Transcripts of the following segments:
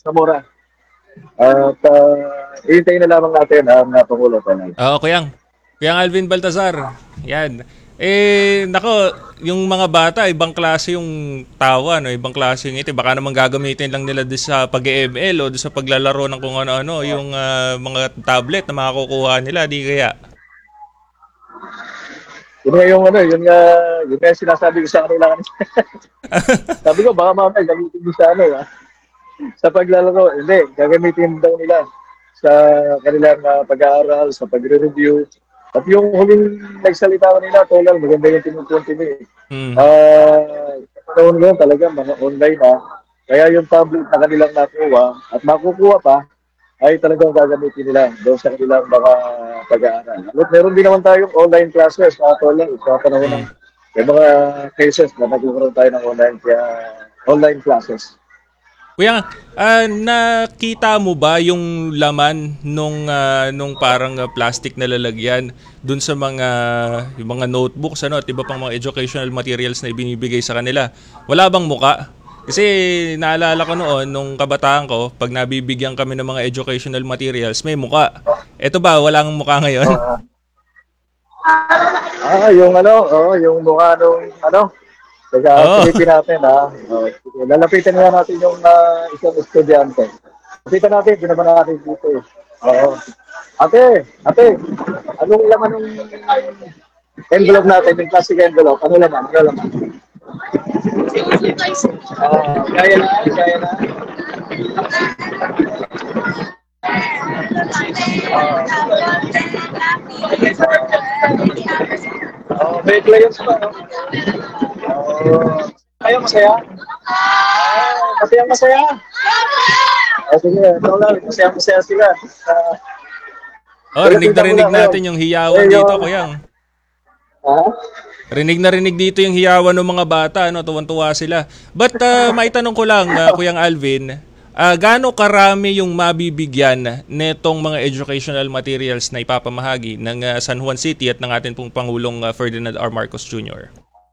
Zamora. At ihintayin na lamang natin ang Pangulo Tonal. Oo, Kuyang Alvin Baltazar. Yan. Nako, yung mga bata, ibang klase yung tawa, no? Ibang klase yung ngiti. Baka naman gagamitin lang nila doon sa pag-ML o doon sa paglalaro ng kung ano-ano, yung mga tablet na makakukuha nila, di kaya? Yun nga yun nga yung sinasabi ko sa kanila. Sabi ko, baka mamaya gamitin mo sa sa paglalaro. Hindi, gagamitin daw nila sa kanilang pag-aaral, sa pagre-review. At yung huling nagsalita ko nila, Tolal, maganda yung tinupunti mo eh. Hmm. Panahon ngayon talaga, mga online na. Kaya yung tablet na kanilang nakuha at makukuha pa, ay talagang gagamitin nila doon sa kanilang mga pag-aaral. At meron din naman tayong online classes, mga Tolal, sa panahon ng Hmm. may mga cases na nagkaroon tayo ng online classes. Kuya, nakita mo ba yung laman nung parang plastic na lalagyan dun sa yung mga notebooks at iba pang mga educational materials na ibinibigay sa kanila? Wala bang muka? Kasi naalala ko noon, nung kabataan ko, pag nabibigyan kami ng mga educational materials, may muka. Eto ba, walang muka ngayon? Uh, yung mukha nung Oo. silipin natin sige, lalapitan nga natin yung isang estudyante. Lapitan natin, ginawa natin dito eh. Oo. Ate, anong laman ng envelope natin, yung plastic envelope? Ano laman? Ano laman? Gaya na. May clients pa, no? Kayo masaya? Masaya. Sige, ito lang, masaya sila. Oh, rinig na Lalapitan ko rinig lang ngayon. natin yung hiyawan dito, Yung, kuyang. ha? Rinig na rinig dito yung hiyawan ng mga bata, no? Tuwan-tuwa sila. But maitanong ko lang, Kuyang Alvin, gaano karami yung mabibigyan netong mga educational materials na ipapamahagi ng San Juan City at ng ating pong Pangulong Ferdinand R. Marcos Jr.?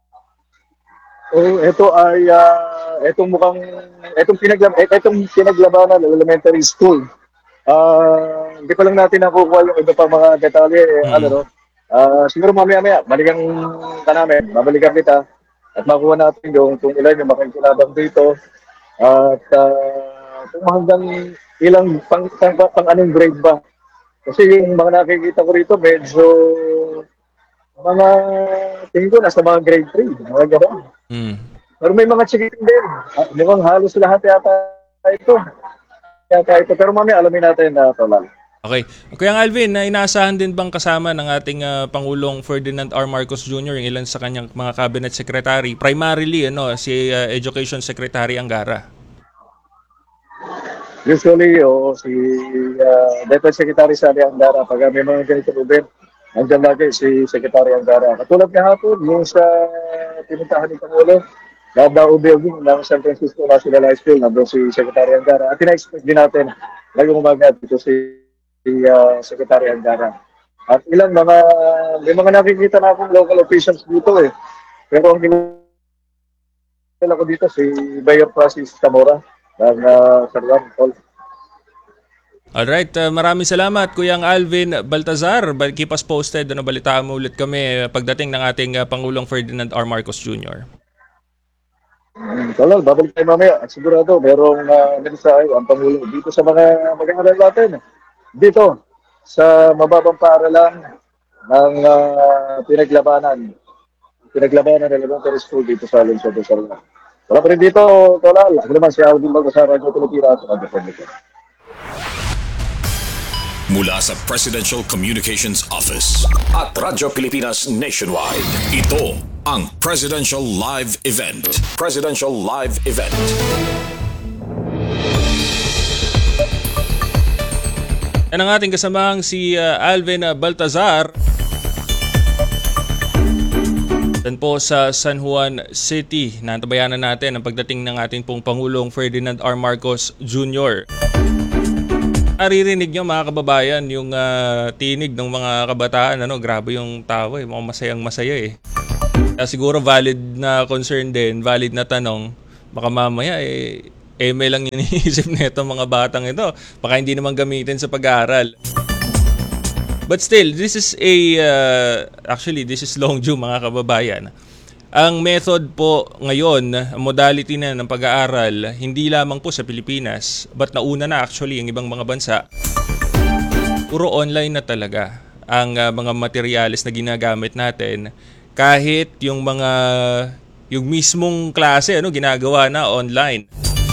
Itong pinaglabanan ng elementary school. Hindi pa lang natin nakukuha yung iba pa mga detalye, Mm. siguro mamaya-maya, balikan ka namin, babalikan kita, at makuha natin kung ilan yung makikilabang dito, at kung hanggang ilang pang anong grade ba. Kasi yung mga nakikita ko rito, medyo mga tingin ko nasa mga grade 3, mga gano'n. Mm. Pero may mga chikiting din. Mukhang halos lahat ito. Pero mamaya alamin natin na Tolal. Okay. Kuyang Alvin, inaasahan din bang kasama ng ating Pangulong Ferdinand R. Marcos Jr. yung ilan sa kanyang mga cabinet secretary? Primarily, si Education Secretary Angara. Usually, si Deputy Secretary Sally Angara, pag may mga ganito event, nandiyan lagi si Secretary Angara. Katulad kahapon, yung sa pinuntahan ni Pangulo, Davao Building ng San Francisco National High School, nandun si Secretary Angara. At tina-expect din natin, ngayong umaga dito si Secretary Angara. At may mga nakikita na akong local officials dito eh. Pero ang kilala ko dito, si Mayor Francis Zamora ng San Juan. Alright, maraming salamat Kuyang Alvin Baltazar. Keep us posted, balitaan mo ulit kami pagdating ng ating Pangulong Ferdinand R. Marcos Jr. Tolol, babalik tayo mamaya. At sigurado, merong mensahe ang Pangulo dito sa mga mag-aaral natin. Dito, sa mababang paaralan ng pinaglabanan. Pinaglabanan ng elementary school dito sa Lungsod ng Sarla. Wala pa rin dito, Tolol. Ako naman si Alvin Baltasar, Radyo Pilipinas, Radyo Pilipinas. Mula sa Presidential Communications Office at Radyo Pilipinas Nationwide, ito ang Presidential Live Event. Presidential Live Event. Yan ang ating kasamang si Alvin Baltazar. Dan po sa San Juan City. Nantabayanan natin ang pagdating ng ating pong Pangulong Ferdinand R. Marcos Jr. Naririnig nyo mga kababayan yung tinig ng mga kabataan. Grabe yung tawa eh. Mukhang masayang masaya eh. Siguro valid na concern din, valid na tanong. Baka mamaya eme lang yung iniisip nito mga batang ito. Baka hindi naman gamitin sa pag-aaral. But still, this is actually, this is long due mga kababayan. Ang method po ngayon, modality na ng pag-aaral, hindi lamang po sa Pilipinas, but nauna na actually ang ibang mga bansa, puro online na talaga ang mga materyales na ginagamit natin. Kahit yung mismong klase, ginagawa na online.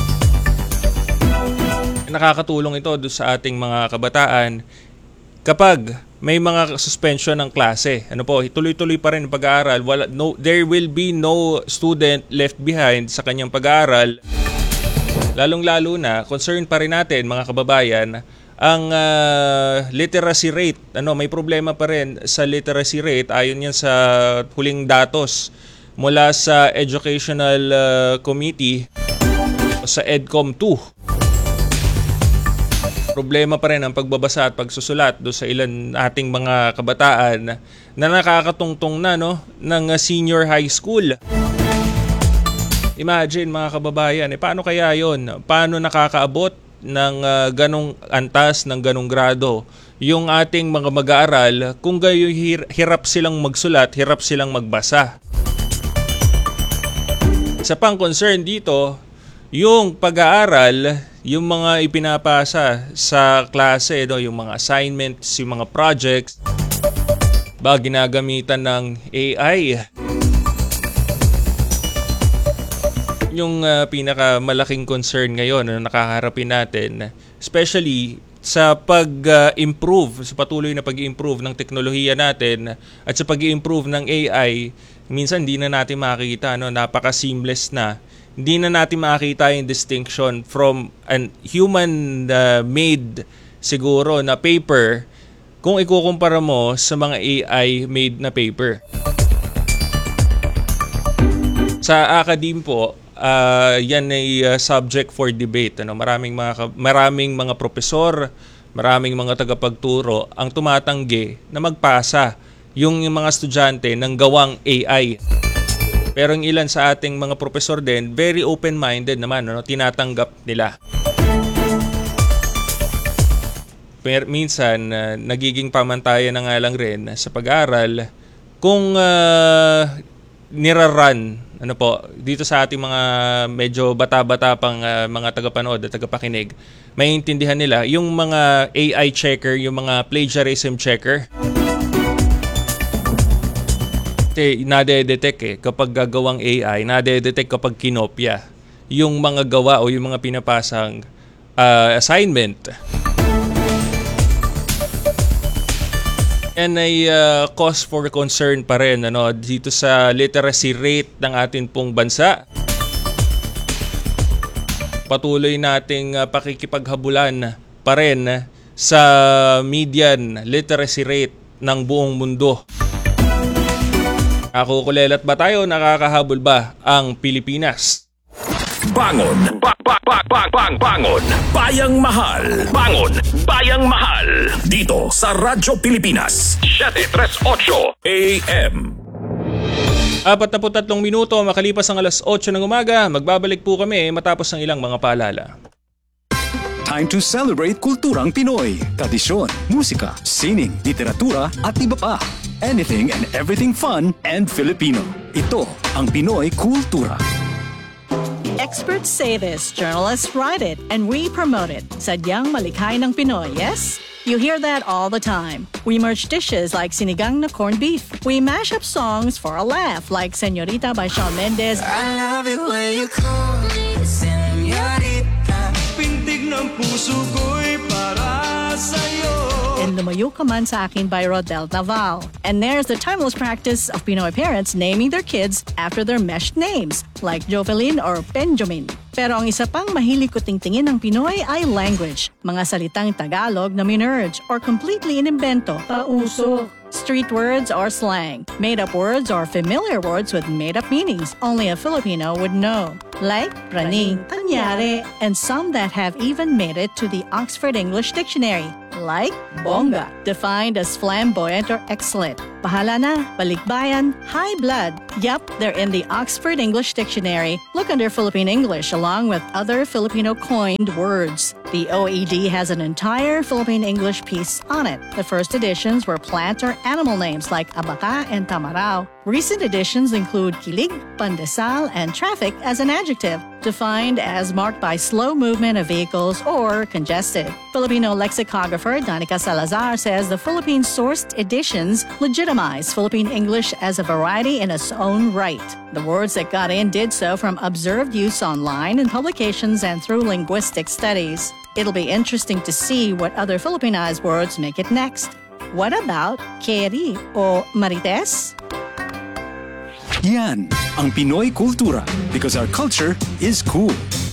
Nakakatulong ito sa ating mga kabataan kapag may mga suspension ng klase. Tuloy-tuloy pa rin ang pag-aaral. There will be no student left behind sa kanyang pag-aaral. Lalong-lalo na, concern pa rin natin mga kababayan, ang literacy rate. May problema pa rin sa literacy rate. Ayon yan sa huling datos mula sa Educational Committee sa EDCOM 2. Problema pa rin ang pagbabasa at pagsusulat do sa ilan ating mga kabataan na nakakatungtong na ng senior high school. Imagine mga kababayan, paano kaya yon? Paano nakakaabot ng ganong antas, ng ganong grado yung ating mga mag-aaral kung gayon hirap silang magsulat, hirap silang magbasa? Isa pang concern dito, yung pag-aaral, yung mga ipinapasa sa klase, yung mga assignments, yung mga projects, ginagamitan ng AI. Yung pinakamalaking concern ngayon na nakaharapin natin, especially sa pag-improve, sa patuloy na pag-improve ng teknolohiya natin at sa pag-improve ng AI, minsan hindi na natin makikita, napaka-seamless na. Hindi na natin makita yung distinction from an human-made siguro na paper kung ikukumpara mo sa mga AI-made na paper. Sa academe po, yan ay subject for debate. Maraming mga profesor, maraming mga tagapagturo ang tumatanggi na magpasa yung mga estudyante ng gawang AI. Pero yung ilan sa ating mga profesor din, very open-minded naman, tinatanggap nila. Pero minsan, nagiging pamantayan na nga lang rin sa pag-aaral kung nirarun, dito sa ating mga medyo bata-bata pang mga tagapanood at tagapakinig, maiintindihan nila yung mga AI checker, yung mga plagiarism checker. Nade-detect kapag gagawang AI, nade-detect kapag kinopya yung mga gawa o yung mga pinapasang assignment. And ay cause for concern pa rin dito sa literacy rate ng ating pong bansa. Patuloy nating pakikipaghabulan pa rin sa median literacy rate ng buong mundo. Kukulelat ba tayo? Nakakahabol ba ang Pilipinas? Bangon! Bangon! Bayang Mahal! Bangon! Bayang Mahal! Dito sa Radyo Pilipinas 738 AM. 43 minuto makalipas ang alas 8 ng umaga. Magbabalik po kami matapos ang ilang mga paalala. Time to celebrate kulturang Pinoy. Tradisyon, musika, sining, literatura at iba pa. Anything and everything fun and Filipino. Ito ang Pinoy Kultura. Experts say this, journalists write it, and we promote it. Sadyang malikhay ng Pinoy, yes? You hear that all the time. We merge dishes like sinigang na corned beef. We mash up songs for a laugh like Señorita by Shawn Mendes. I love it when you call me Señorita. Pintig ng puso ko'y para sa'yo. And Lumayo Ka Man Sa Akin by Rodel Naval. And there's the timeless practice of Pinoy parents naming their kids after their meshed names, like Jovelyn or Benjamin. Pero ang isa pang mahilig ko tingtingin ng Pinoy ay language. Mga salitang Tagalog na minerge or completely inimbento. Pauso. Street words or slang. Made-up words or familiar words with made-up meanings only a Filipino would know. Like praning, tanyari, and some that have even made it to the Oxford English Dictionary. like bongga, defined as flamboyant or excellent. Bahala na, balikbayan, high blood. Yep, they're in the Oxford English Dictionary. Look under Philippine English along with other Filipino coined words. The OED has an entire Philippine English piece on it. The first editions were plant or animal names like abaca and tamarao. Recent editions include kilig, pandesal, and traffic as an adjective, defined as marked by slow movement of vehicles or congested. Filipino lexicographer Danica Salazar says the Philippine-sourced editions legitimize Philippine English as a variety in its own right. The words that got in did so from observed use online in publications and through linguistic studies. It'll be interesting to see what other Filipinized words make it next. What about keri o marites? Yan ang Pinoy Kultura because our culture is cool.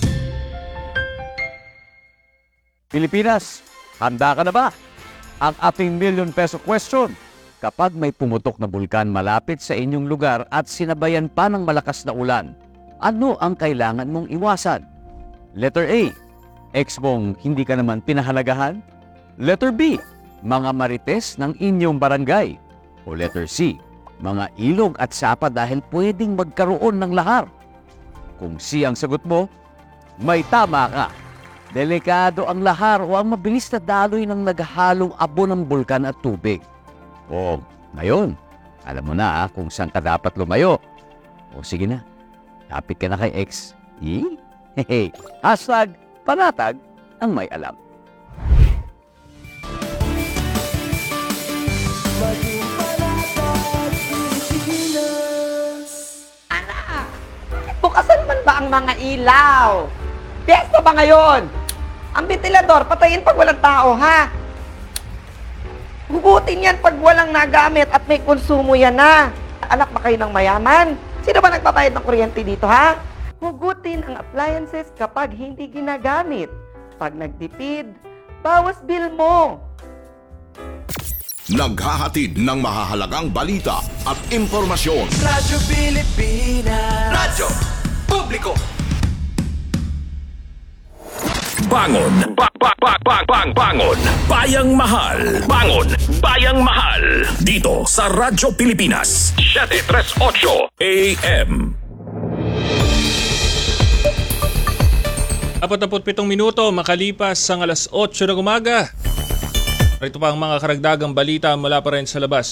Pilipinas, handa ka na ba? Ang ating million peso question. Kapag may pumutok na bulkan malapit sa inyong lugar at sinabayan pa ng malakas na ulan, ano ang kailangan mong iwasan? Letter A, ex mong hindi ka naman pinahalagahan? Letter B, mga marites ng inyong barangay? O letter C, mga ilog at sapa dahil pwedeng magkaroon ng lahar? Kung C ang sagot mo, may tama ka. Delikado ang lahar o ang mabilis na daloy ng naghahalong abo ng bulkan at tubig. O, ngayon, alam mo na kung saan ka dapat lumayo. O sige na, lapit ka na kay X. Hehe, hashtag panatag ang may alam. Bukasan man ba ang mga ilaw? Piyesta ba ngayon? Ang ventilador, patayin pag walang tao, ha? Hugutin yan pag walang nagamit at may konsumo yan na. Anak ba kayo ng mayaman? Sino ba nagpabayad ng kuryente dito, ha? Hugutin ang appliances kapag hindi ginagamit. Pag nagtipid, bawas bill mo. Naghahatid ng mahahalagang balita at impormasyon. Radyo Pilipinas. Radyo Publiko. Bangon. Bangon. Bayang Mahal. Bangon. Bayang Mahal. Dito sa Radyo Pilipinas. 738 AM. 47 minuto makalipas ang alas 8 ng umaga. Ito pa ang mga karagdagang balita mula pa rin sa labas